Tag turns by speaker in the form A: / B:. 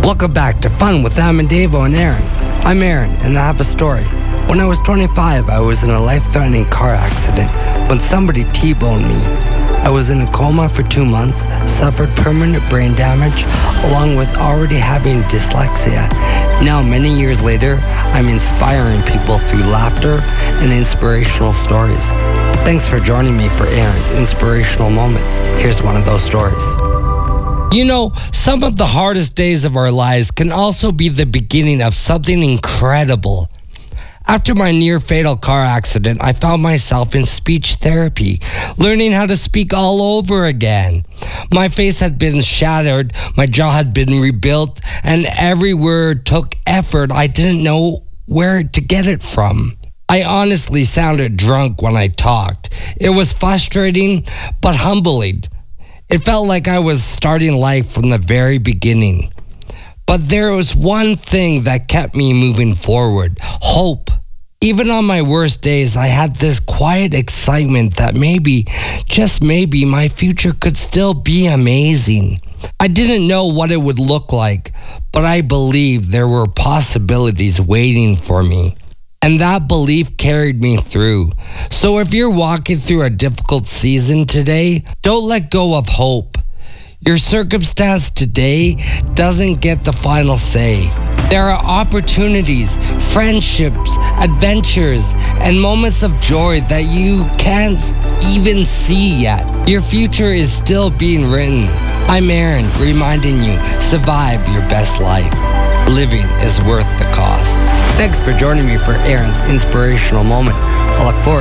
A: Welcome back to Fun with Amandavo and Aaron. I'm Aaron, and I have a story. When I was 25, I was in a life-threatening car accident when somebody T-boned me. I was in a coma for 2 months, suffered permanent brain damage, along with already having dyslexia. Now, many years later, I'm inspiring people through laughter and inspirational stories. Thanks for joining me for Aaron's Inspirational Moments. Here's one of those stories. You know, some of the hardest days of our lives can also be the beginning of something incredible. After my near-fatal car accident, I found myself in speech therapy, learning how to speak all over again. My face had been shattered, my jaw had been rebuilt, and every word took effort. I didn't know where to get it from. I honestly sounded drunk when I talked. It was frustrating, but humbling. It felt like I was starting life from the very beginning. But there was one thing that kept me moving forward: hope. Even on my worst days, I had this quiet excitement that maybe, just maybe, my future could still be amazing. I didn't know what it would look like, but I believed there were possibilities waiting for me. And that belief carried me through. So if you're walking through a difficult season today, don't let go of hope. Your circumstance today doesn't get the final say. There are opportunities, friendships, adventures, and moments of joy that you can't even see yet. Your future is still being written. I'm Aaron, reminding you, survive your best life. Living is worth the cost. Thanks for joining me for Aaron's Inspirational Moment. I look forward